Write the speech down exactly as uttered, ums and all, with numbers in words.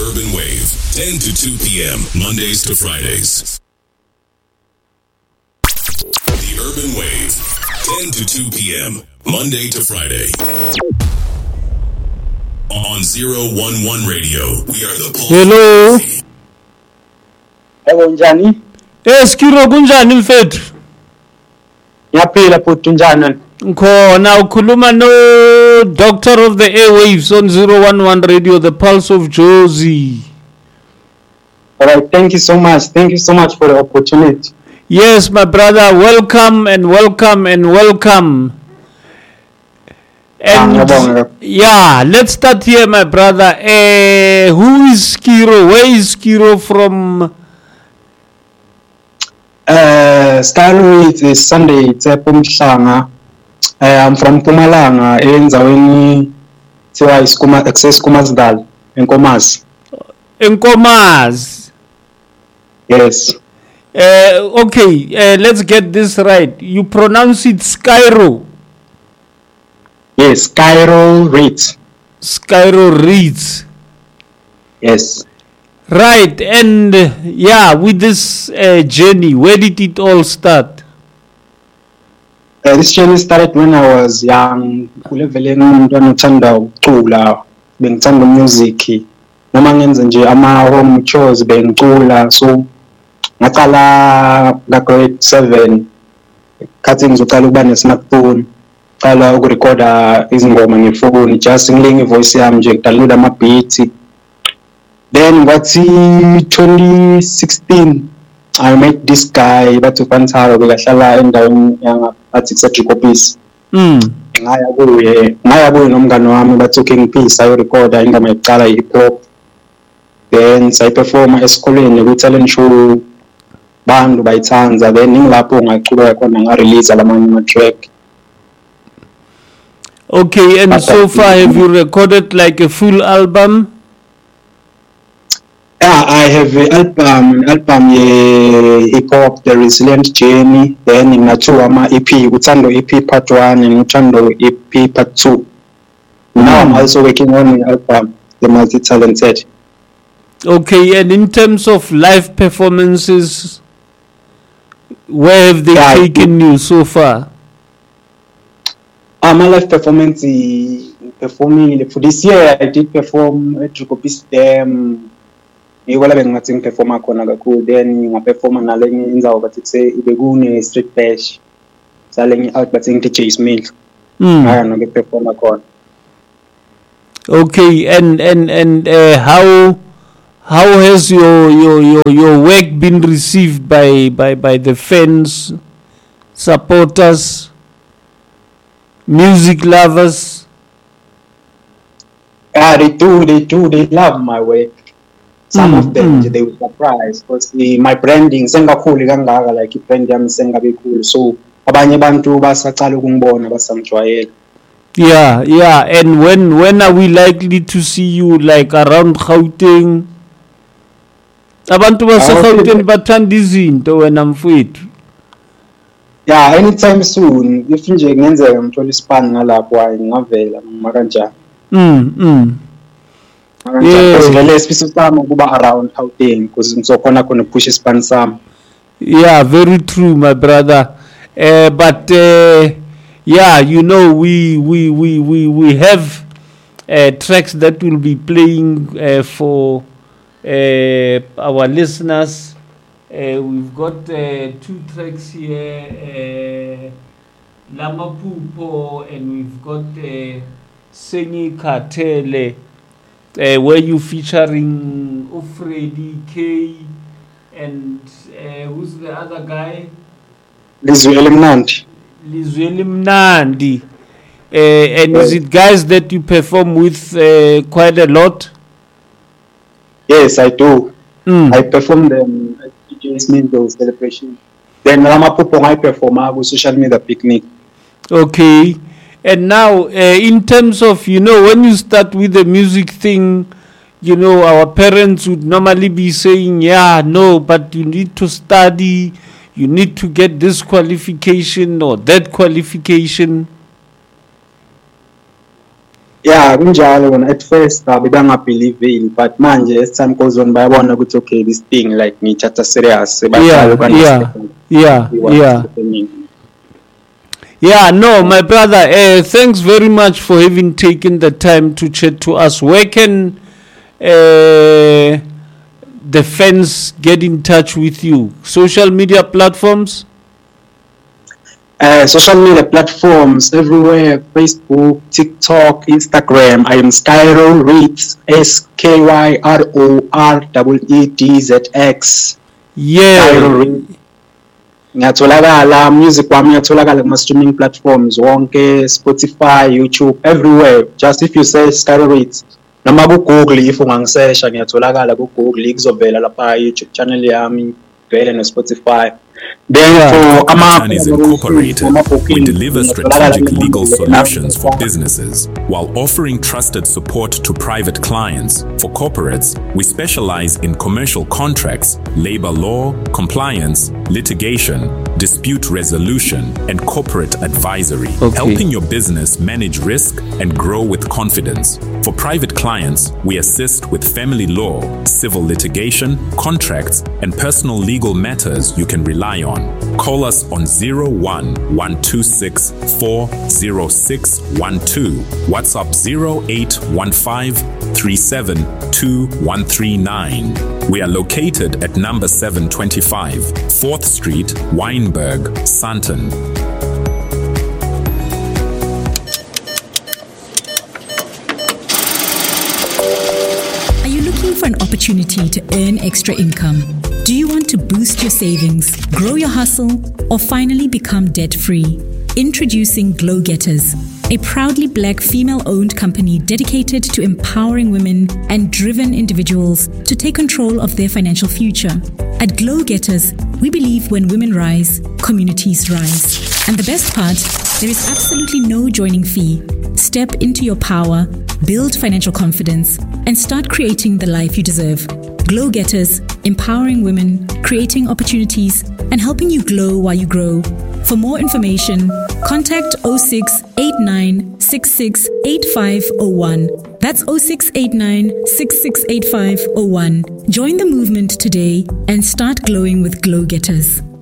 Urban Wave, ten to two p.m., Mondays to Fridays. The Urban Wave, ten to two p.m., Monday to Friday. On zero one one Radio, we are the Pulse. Hello. Hello njani? Eh Skiro kunjani mfethu? Ngiyaphila futhi njani? Khona ukhuluma no Doctor of the Airwaves on zero one one Radio, the Pulse of Jozi. All right, thank you so much. Thank you so much for the opportunity. Yes, my brother, welcome and welcome and welcome. And yeah, let's start here, my brother. Uh, who is Skiro? Where is Skiro from? Uh, Skiro is Sunday. It's a Pumhlanga. I'm from Pumalanga. Enzaweni tiwa iskuma access Kumasdal in Komas. In Komas. Yes. Uh, okay, uh, let's get this right. You pronounce it Skiro. Yes, Skiro Reeds. Skiro Reeds. Yes. Right, and uh, yeah, with this uh, journey, where did it all start? Uh, this journey started when I was young. Kulevele ngumntwana uthanda ukucula, bengithanda music. Noma ngenze nje ama home chores bengicula, so ngaqala la grade seven. Khathi ngizoqala ukuba ne-smartphone. Qala ukurecorda izingoma ngefoni, just ngilinga ivoice yami nje ngidownload ama beats. Then ngathi twenty sixteen I met this guy bathu Fantaro bekahlala endaweni yanga athi kuseJikopisi. Mm. Ngaya kuye, ngaya kuye nomngane wami bathu King Peace ayo recorda ingoma eqala hip hop. Then sayiperforma esikoleni ku talent show bantu bayithanza, then ngilapho ngacula khona nga release lamanye ama track. Okay, and so far have you recorded like a full album? Yeah, I have an album, an album ye hip hop, The Resilient Journey. Then in Nachu ama E P, Utando E P part one and Utando E P part two. Now I'm also working on an album, The Multi Talented. Okay, and in terms of live performances, where have they yeah, taken you so far? Uh, my live performance, uh, performing for this year, I did perform at Jikopisi Dam. Iwala bengathi ngiperforma khona kakhulu, then ngaperforma nalenye indzawo bathi kuse ibekune street bash salenye out bathi ngithi Jace Mill. Mm. Ngaya no ngiperforma khona. Okay, and and and uh, how how has your your your your work been received by by by the fans, supporters, music lovers? Yeah, they do, they do, they love my work. Some Mm, of them mm. they were surprised because my branding sengakhulu kangaka, like brand yami sengabe cool, so abanye abantu basaqala ukungibona basangijwayela. Yeah, yeah. And when when are we likely to see you like around Gauteng? Abantu base Gauteng bathanda izinto wena mfowethu. Yeah, anytime soon. If nje ngenzeka ngithola ispan ngalapho hayi ngavela noma kanjani. Mm, mm. Yeah. Vele isifiso sami ukuba around Gauteng because ngizokhona khona push ispan sami. Yeah, very true, my brother. Uh, but uh, yeah, you know, we we we we we have uh, tracks that will be playing uh, for uh, our listeners. Uh, we've got uh, two tracks here, uh, Lamapupo, and we've got uh, Sengi Katele, uh, where you featuring Ofredi K, and uh, who's the other guy? Lizwele Mnandi. Lizwele Mnandi. Uh, and is it guys that you perform with uh, quite a lot? Yes, I do. Mm. I perform them at D J's Mindo celebration. Then Lamapupo I perform at social media picnic. Okay. And now, uh, in terms of, you know, when you start with the music thing, you know, our parents would normally be saying, yeah, no, but you need to study, you need to get this qualification or that qualification. Yeah, kunjalo wona at first uh, bebangabelieve in, but manje as time goes on bayabona ukuthi okay this thing like ngithatha serious. Yeah, yeah, yeah, yeah. Yeah, no, my brother, uh, thanks very much for having taken the time to chat to us. Where can uh, the fans get in touch with you? Social media platforms? Uh, social media platforms everywhere: Facebook, TikTok, Instagram. I am Skyro Reeds, S K Y R O R E E D Z X. Yeah. Ngiyatholakala music wami ngiyatholakala kuma streaming platforms wonke, Spotify, YouTube, everywhere. Just if you say Skyro Reeds, noma ku Google if ungangisesha ngiyatholakala ku Google ikuzovela lapha YouTube channel yami, vele no Spotify. Then for Attorneys Incorporated, we deliver strategic legal solutions for businesses while offering trusted support to private clients. For corporates, we specialize in commercial contracts, labor law, compliance, litigation, dispute resolution, and corporate advisory, okay. helping your business manage risk and grow with confidence. For private clients, we assist with family law, civil litigation, contracts, and personal legal matters you can rely on. Call us on zero one one two six four zero six one two, WhatsApp zero eight one five three seven two one three nine. We are located at number seven twenty-five, fourth Street, Wynberg, Sandton. Are you looking for an opportunity to earn extra income? Do you want to boost your savings, grow your hustle, or finally become debt-free? Introducing Glow Getters, a proudly black female-owned company dedicated to empowering women and driven individuals to take control of their financial future. At Glow Getters, we believe when women rise, communities rise. And the best part, there is absolutely no joining fee. Step into your power, build financial confidence, and start creating the life you deserve. Glow Getters, empowering women, creating opportunities, and helping you glow while you grow. For more information, contact zero six eight nine six six eight five zero one. That's zero six eight nine six six eight five zero one. Join the movement today and start glowing with Glow Getters.